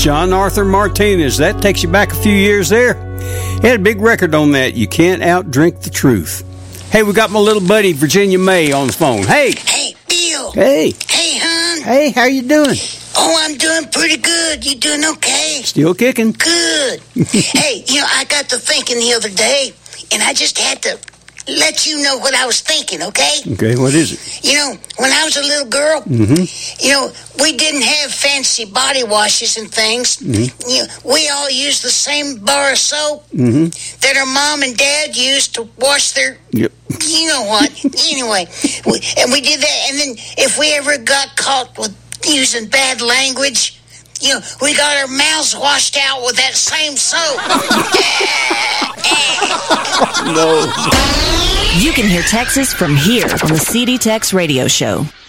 John Arthur Martinez. That takes you back a few years there. He had a big record on that. You can't outdrink the truth. Hey, we got my little buddy Virginia May on the phone. Hey. Hey, Bill. Hey. Hey, hon. Hey, how you doing? Oh, I'm doing pretty good. You doing okay? Still kicking. Good. Hey, I got to thinking the other day, and I just had to let you know what I was thinking, okay? Okay, what is it? When I was a little girl, we didn't have fancy body washes and things. We all used the same bar of soap that our mom and dad used to wash their... Yep. You know what? Anyway, we did that, and then if we ever got caught with using bad language, we got our mouths washed out with that same soap. No. You can hear Texas from here on the CD Tex Radio Show.